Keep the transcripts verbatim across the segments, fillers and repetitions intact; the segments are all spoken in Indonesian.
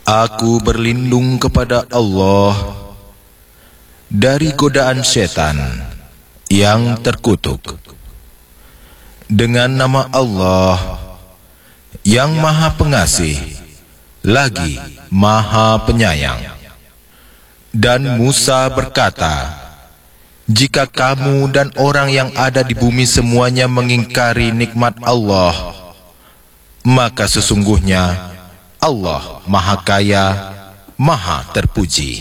Aku berlindung kepada Allah dari godaan setan yang terkutuk. Dengan nama Allah yang Maha Pengasih lagi Maha Penyayang. Dan Musa berkata, jika kamu dan orang yang ada di bumi semuanya mengingkari nikmat Allah, maka sesungguhnya Allah Maha Kaya, Maha Terpuji.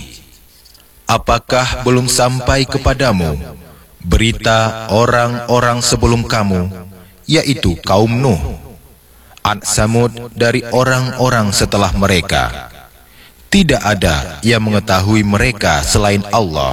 Apakah belum sampai kepadamu berita orang-orang sebelum kamu, yaitu kaum Nuh, Ad Samud dari orang-orang setelah mereka? Tidak ada yang mengetahui mereka selain Allah.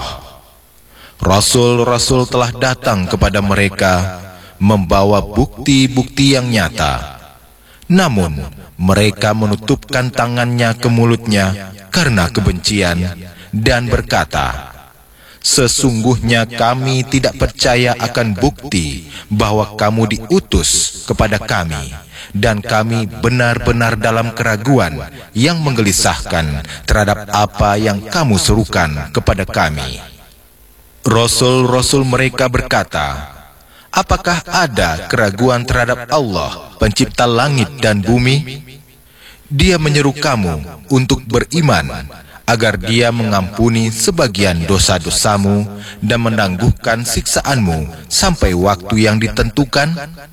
Rasul-rasul telah datang kepada mereka membawa bukti-bukti yang nyata. Namun mereka menutupkan tangannya ke mulutnya karena kebencian dan berkata, sesungguhnya kami tidak percaya akan bukti bahwa kamu diutus kepada kami, dan kami benar-benar dalam keraguan yang menggelisahkan terhadap apa yang kamu serukan kepada kami. Rasul-rasul mereka berkata, apakah ada keraguan terhadap Allah, pencipta langit dan bumi? Dia menyeru kamu untuk beriman, agar dia mengampuni sebagian dosa-dosamu dan menangguhkan siksaanmu sampai waktu yang ditentukan.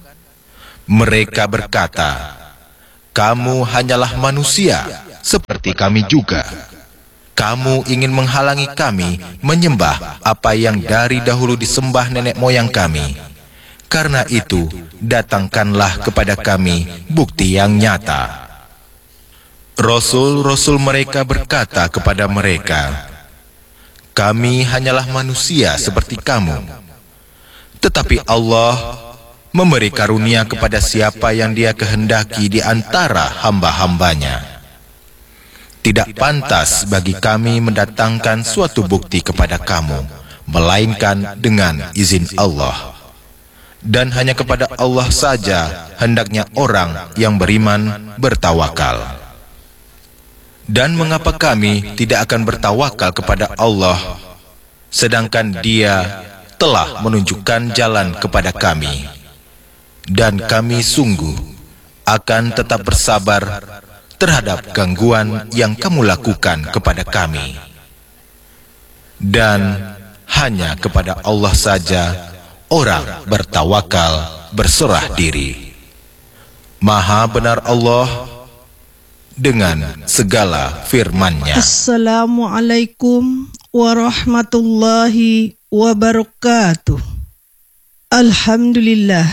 Mereka berkata, kamu hanyalah manusia seperti kami juga. Kamu ingin menghalangi kami menyembah apa yang dari dahulu disembah nenek moyang kami. Karena itu, datangkanlah kepada kami bukti yang nyata. Rasul-rasul mereka berkata kepada mereka, kami hanyalah manusia seperti kamu. Tetapi Allah memberi karunia kepada siapa yang Dia kehendaki di antara hamba-hambanya. Tidak pantas bagi kami mendatangkan suatu bukti kepada kamu, melainkan dengan izin Allah. Dan hanya kepada Allah saja hendaknya orang yang beriman bertawakal. Dan mengapa kami tidak akan bertawakal kepada Allah, sedangkan Dia telah menunjukkan jalan kepada kami? Dan kami sungguh akan tetap bersabar terhadap gangguan yang kamu lakukan kepada kami. Dan hanya kepada Allah saja orang bertawakal berserah diri. Maha benar Allah dengan segala firman-Nya. Assalamualaikum warahmatullahi wabarakatuh. Alhamdulillah.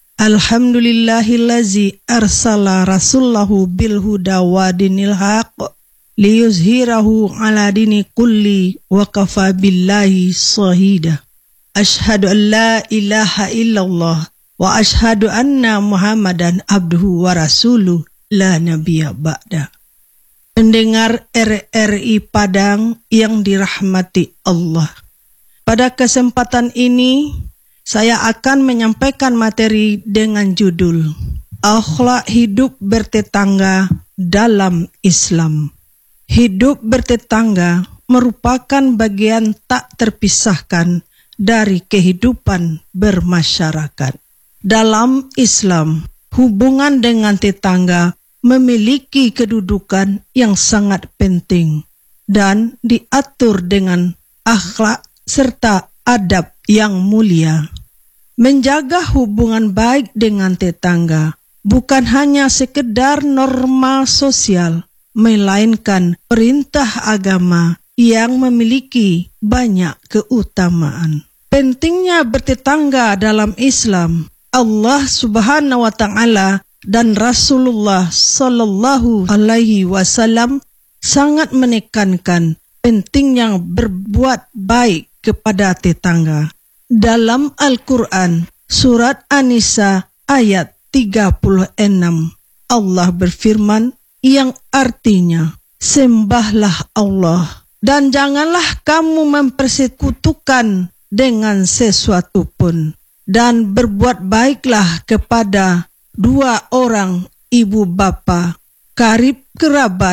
Alhamdulillahillazi arsala rasulahu bil huda wa dinil haq liyuzhirahu ala dini kulli wa kafa billahi shahida. Ashhadu an la ilaha illallah wa ashhadu anna Muhammadan abduhu wa rasuluh la nabiyya ba'da. Pendengar R R I Padang yang dirahmati Allah, pada kesempatan ini saya akan menyampaikan materi dengan judul Akhlak Hidup Bertetangga dalam Islam. Hidup bertetangga merupakan bagian tak terpisahkan dari kehidupan bermasyarakat. Dalam Islam, hubungan dengan tetangga memiliki kedudukan yang sangat penting dan diatur dengan akhlak serta adab yang mulia. Menjaga hubungan baik dengan tetangga bukan hanya sekedar norma sosial, melainkan perintah agama yang memiliki banyak keutamaan. Pentingnya bertetangga dalam Islam, Allah Subhanahu wa Ta'ala dan Rasulullah Sallallahu Alaihi Wasallam sangat menekankan pentingnya berbuat baik kepada tetangga. Dalam Al-Quran, surat An-Nisa ayat tiga puluh enam, Allah berfirman yang artinya, sembahlah Allah dan janganlah kamu mempersekutukan dengan sesuatu pun, dan berbuat baiklah kepada dua orang ibu bapa, karib kerabat,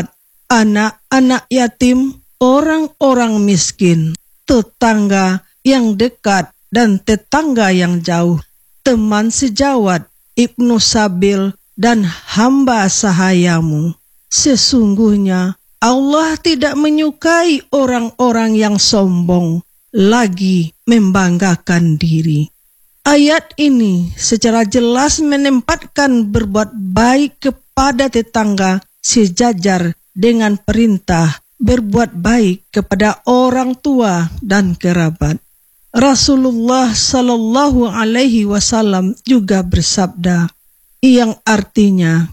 anak-anak yatim, orang-orang miskin, tetangga yang dekat dan tetangga yang jauh, teman sejawat, ibnu sabil, dan hamba sahayamu. Sesungguhnya Allah tidak menyukai orang-orang yang sombong, lagi membanggakan diri. Ayat ini secara jelas menempatkan berbuat baik kepada tetangga sejajar dengan perintah berbuat baik kepada orang tua dan kerabat. Rasulullah Sallallahu Alaihi Wasallam juga bersabda, yang artinya,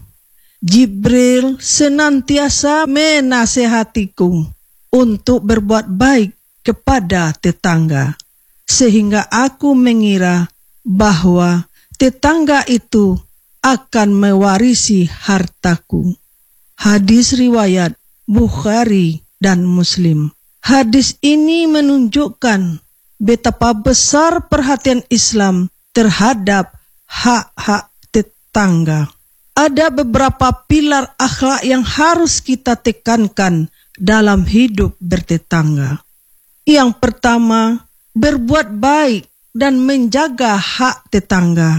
Jibril senantiasa menasehatiku untuk berbuat baik kepada tetangga, sehingga aku mengira bahwa tetangga itu akan mewarisi hartaku. Hadis riwayat Bukhari dan Muslim. Hadis ini menunjukkan betapa besar perhatian Islam terhadap hak-hak tetangga. Ada beberapa pilar akhlak yang harus kita tekankan dalam hidup bertetangga. Yang pertama, berbuat baik dan menjaga hak tetangga.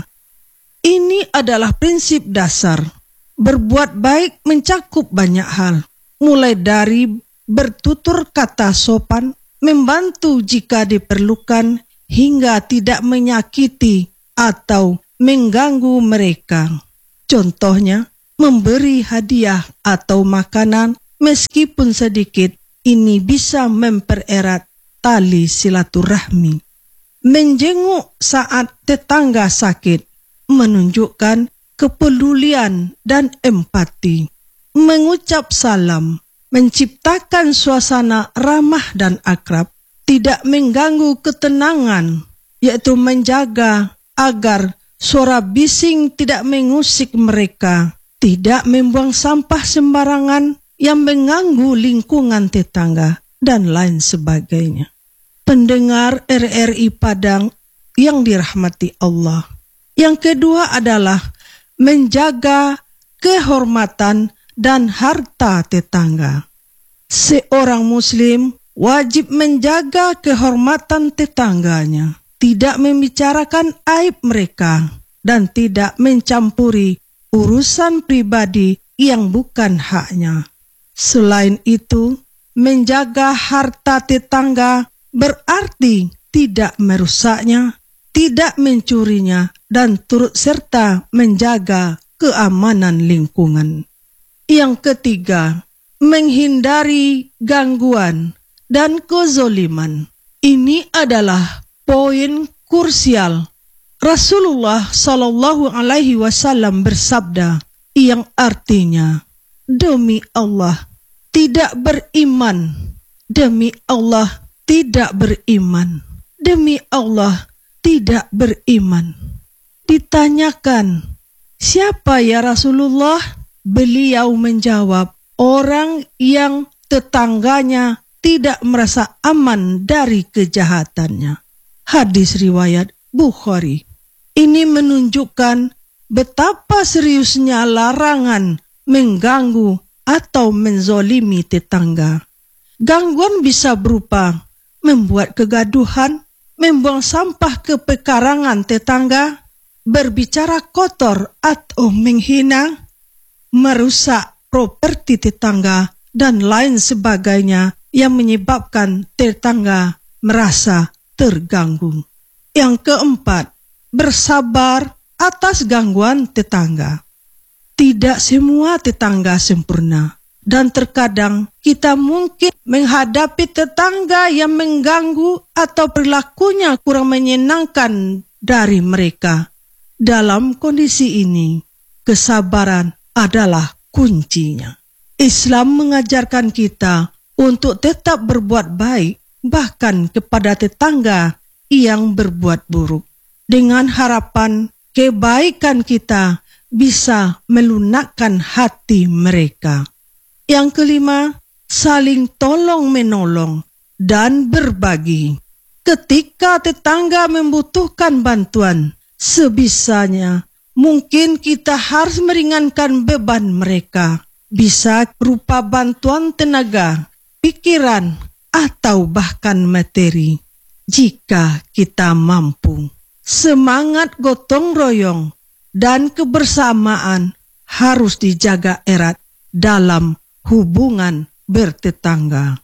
Ini adalah prinsip dasar. Berbuat baik mencakup banyak hal, mulai dari bertutur kata sopan, membantu jika diperlukan, hingga tidak menyakiti atau mengganggu mereka. Contohnya, memberi hadiah atau makanan meskipun sedikit, ini bisa mempererat tali silaturahmi. Menjenguk saat tetangga sakit menunjukkan kepedulian dan empati. Mengucap salam menciptakan suasana ramah dan akrab, tidak mengganggu ketenangan, yaitu menjaga agar suara bising tidak mengusik mereka, tidak membuang sampah sembarangan yang mengganggu lingkungan tetangga, dan lain sebagainya. Pendengar R R I Padang yang dirahmati Allah. Yang kedua adalah menjaga kehormatan dan harta tetangga. Seorang muslim wajib menjaga kehormatan tetangganya, tidak membicarakan aib mereka, dan tidak mencampuri urusan pribadi yang bukan haknya. Selain itu, menjaga harta tetangga berarti tidak merusaknya, tidak mencurinya, dan turut serta menjaga keamanan lingkungan. Yang ketiga, menghindari gangguan dan kezoliman. Ini adalah poin krusial. Rasulullah Sallallahu Alaihi Wasallam bersabda, yang artinya, demi Allah tidak beriman, demi Allah tidak beriman, demi Allah tidak beriman. Ditanyakan, siapa ya Rasulullah? Beliau menjawab, orang yang tetangganya tidak merasa aman dari kejahatannya. Hadis riwayat Bukhari. Ini menunjukkan betapa seriusnya larangan mengganggu atau menzolimi tetangga. Gangguan bisa berupa membuat kegaduhan, membuang sampah ke pekarangan tetangga, berbicara kotor atau menghina, merusak properti tetangga, dan lain sebagainya yang menyebabkan tetangga merasa terganggu. Yang keempat, bersabar atas gangguan tetangga. Tidak semua tetangga sempurna, dan terkadang kita mungkin menghadapi tetangga yang mengganggu atau perilakunya kurang menyenangkan dari mereka. Dalam kondisi ini, kesabaran adalah kuncinya. Islam mengajarkan kita untuk tetap berbuat baik, bahkan kepada tetangga yang berbuat buruk, dengan harapan kebaikan kita bisa melunakkan hati mereka. Yang kelima, saling tolong-menolong dan berbagi. Ketika tetangga membutuhkan bantuan, sebisanya mungkin kita harus meringankan beban mereka. bisa berupa bantuan tenaga, pikiran, atau bahkan materi. Jika kita mampu, semangat gotong royong dan kebersamaan harus dijaga erat dalam hubungan bertetangga.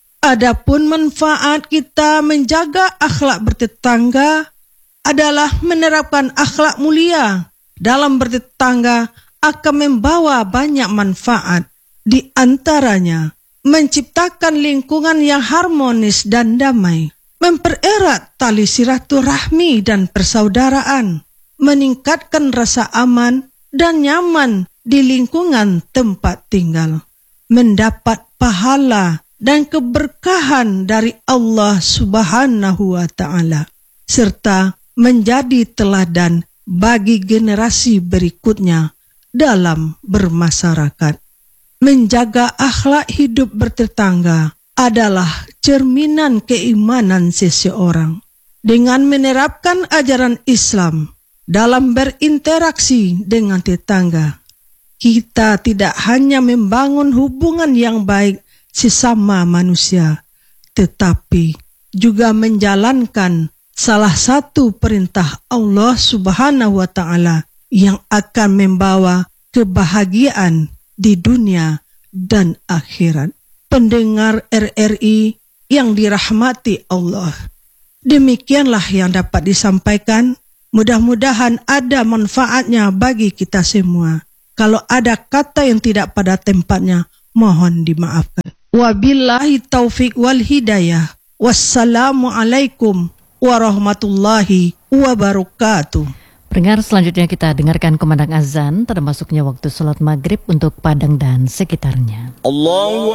Adapun manfaat kita menjaga akhlak bertetangga adalah menerapkan akhlak mulia dalam bertetangga akan membawa banyak manfaat, di antaranya menciptakan lingkungan yang harmonis dan damai, mempererat tali silaturahmi dan persaudaraan, meningkatkan rasa aman dan nyaman di lingkungan tempat tinggal, mendapat pahala dan keberkahan dari Allah Subhanahu wa Ta'ala, serta menjadi teladan bagi generasi berikutnya dalam bermasyarakat. Menjaga akhlak hidup bertetangga adalah cerminan keimanan seseorang. Dengan menerapkan ajaran Islam dalam berinteraksi dengan tetangga, kita tidak hanya membangun hubungan yang baik sesama manusia, tetapi juga menjalankan salah satu perintah Allah Subhanahu wa Ta'ala yang akan membawa kebahagiaan di dunia dan akhirat. Pendengar R R I yang dirahmati Allah, demikianlah yang dapat disampaikan. Mudah-mudahan ada manfaatnya bagi kita semua. Kalau ada kata yang tidak pada tempatnya, mohon dimaafkan. Wabillahi taufiq wal hidayah. Wassalamualaikum warahmatullahi wabarakatuh. Pendengar, selanjutnya kita dengarkan kumandang azan termasuknya waktu sholat maghrib untuk Padang dan sekitarnya. Allahu